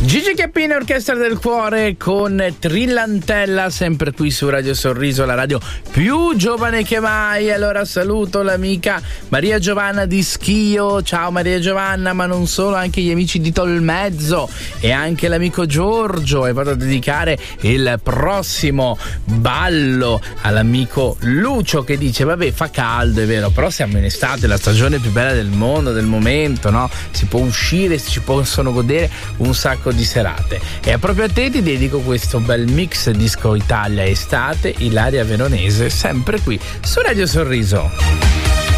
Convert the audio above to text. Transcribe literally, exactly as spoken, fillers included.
Gigi Chiappini, Orchestra del Cuore con Trillantella, sempre qui su Radio Sorriso, la radio più giovane che mai. Allora saluto l'amica Maria Giovanna di Schio. Ciao Maria Giovanna, ma non solo, anche gli amici di Tolmezzo e anche l'amico Giorgio. E vado a dedicare il prossimo ballo all'amico Lucio, che dice vabbè, fa caldo, è vero, però siamo in estate, la stagione più bella del mondo, del momento, no? Si può uscire, si possono godere un sacco di serate. E proprio a te ti dedico questo bel mix disco Italia estate, Ilaria Veronese, sempre qui su Radio Sorriso.